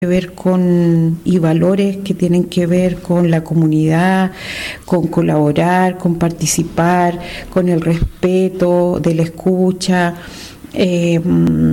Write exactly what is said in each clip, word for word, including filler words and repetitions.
que ver con y valores que tienen que ver con la comunidad, con colaborar, con participar, con el respeto de la escucha, eh,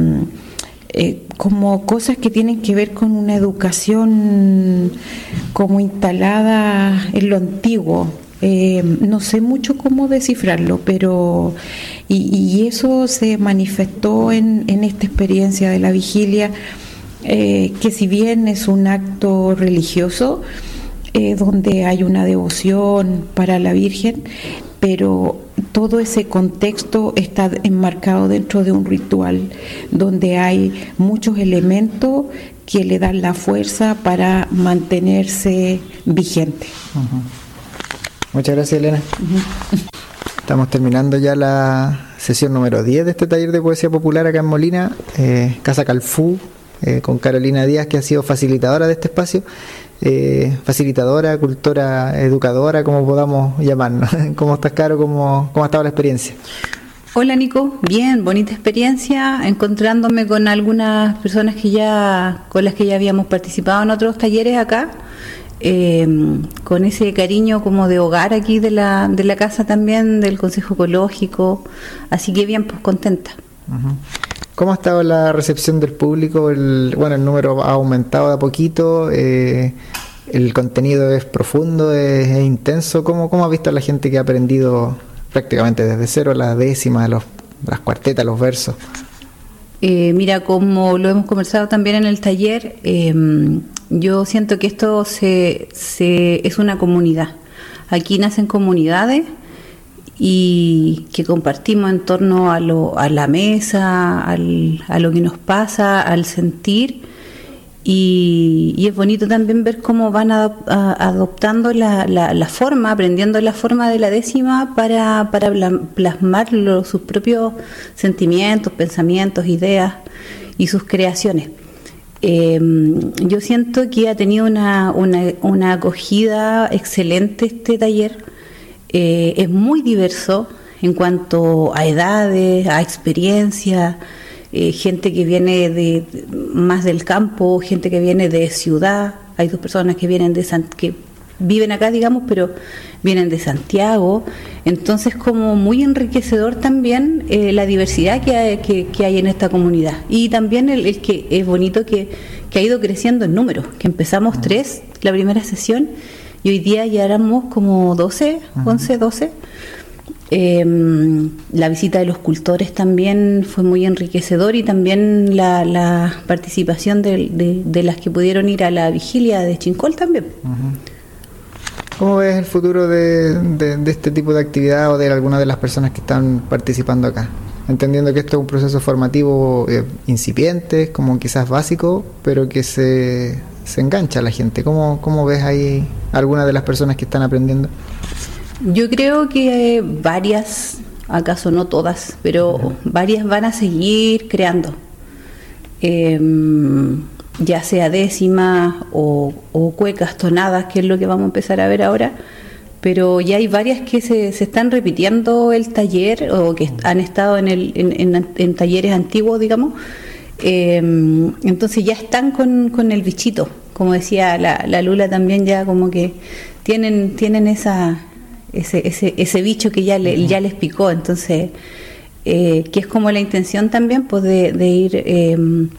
eh, como cosas que tienen que ver con una educación como instalada en lo antiguo. Eh, no sé mucho cómo descifrarlo, pero y, y eso se manifestó en, en esta experiencia de la vigilia. Eh, que si bien es un acto religioso, eh, donde hay una devoción para la Virgen, pero todo ese contexto está enmarcado dentro de un ritual, donde hay muchos elementos que le dan la fuerza para mantenerse vigente. Uh-huh. Muchas gracias, Elena. Uh-huh. Estamos terminando ya la sesión número diez de este taller de poesía popular acá en Molina, eh, Casa Calfú. Eh, con Carolina Díaz, que ha sido facilitadora de este espacio, eh, facilitadora, cultora, educadora, como podamos llamarnos. ¿Cómo estás, Caro? ¿Cómo, cómo ha estado la experiencia? Hola, Nico. Bien, bonita experiencia, encontrándome con algunas personas que ya con las que ya habíamos participado en otros talleres acá, eh, con ese cariño como de hogar aquí de la, de la casa también, del Consejo Ecológico, así que bien, pues contenta. Uh-huh. ¿Cómo ha estado la recepción del público? El, bueno, el número ha aumentado de a poquito, eh, el contenido es profundo, es, es intenso. ¿Cómo, ¿Cómo ha visto a la gente que ha aprendido prácticamente desde cero la décima, los, las cuartetas, los versos? Eh, mira, como lo hemos conversado también en el taller, eh, yo siento que esto se, se, es una comunidad. Aquí nacen comunidades y que compartimos en torno a, lo, a la mesa, al, a lo que nos pasa, al sentir, y, y es bonito también ver cómo van a, a, adoptando la, la, la forma, aprendiendo la forma de la décima para, para plasmar lo, sus propios sentimientos, pensamientos, ideas y sus creaciones. Eh, yo siento que ha tenido una, una, una acogida excelente este taller. Eh, es muy diverso en cuanto a edades, a experiencia, eh, gente que viene de, de más del campo, gente que viene de ciudad. Hay dos personas que vienen de San, que viven acá, digamos, pero vienen de Santiago. Entonces, como muy enriquecedor también eh, la diversidad que hay, que, que hay en esta comunidad, y también el, el que es bonito que, que ha ido creciendo en números, que empezamos tres la primera sesión. Y hoy día ya éramos como doce, once, doce. Eh, la visita de los cultores también fue muy enriquecedor, y también la, la participación de, de, de las que pudieron ir a la vigilia de Chincol también. ¿Cómo ves el futuro de, de, de este tipo de actividad o de algunas de las personas que están participando acá? Entendiendo que esto es un proceso formativo eh, incipiente, como quizás básico, pero que se, se engancha a la gente. ¿Cómo, cómo ves ahí algunas de las personas que están aprendiendo? Yo creo que varias, acaso no todas, pero uh-huh. varias van a seguir creando. Eh, ya sea décimas o, o cuecas, tonadas, que es lo que vamos a empezar a ver ahora. Pero ya hay varias que se, se están repitiendo el taller, o que han estado en, el, en, en, en talleres antiguos, digamos. Eh, entonces ya están con, con el bichito, como decía la, la Lula también, ya como que tienen tienen esa ese ese, ese bicho que ya, le, ya les picó. Entonces, eh, que es como la intención también, pues de, de ir eh,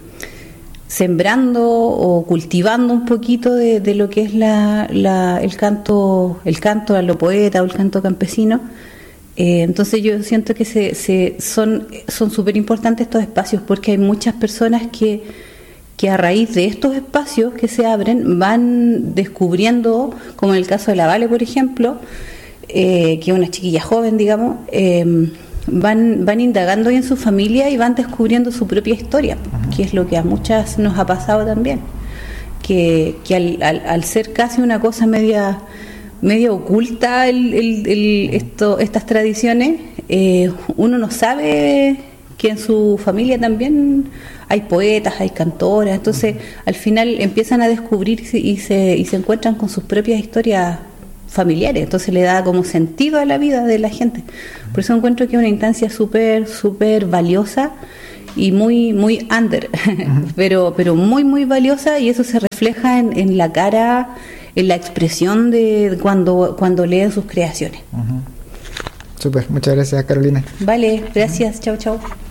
sembrando o cultivando un poquito de, de lo que es la, la, el canto, el canto a lo poeta o el canto campesino. Eh, entonces yo siento que se, se son son súper importantes estos espacios, porque hay muchas personas que, que a raíz de estos espacios que se abren van descubriendo, como en el caso de la Vale, por ejemplo, eh, que es una chiquilla joven, digamos, eh, van van indagando en su familia y van descubriendo su propia historia, que es lo que a muchas nos ha pasado también, que, que al, al, al ser casi una cosa media media oculta el, el, el, esto, estas tradiciones, eh, uno no sabe que en su familia también hay poetas, hay cantoras. Entonces al final empiezan a descubrir y se, y se encuentran con sus propias historias familiares, entonces le da como sentido a la vida de la gente. Por eso encuentro que es una instancia súper súper valiosa, y muy muy under, uh-huh. pero pero muy muy valiosa, y eso se refleja en, en la cara, en la expresión de cuando cuando leen sus creaciones. Uh-huh. Súper, muchas gracias, Carolina. Vale, gracias, uh-huh. Chao, chao.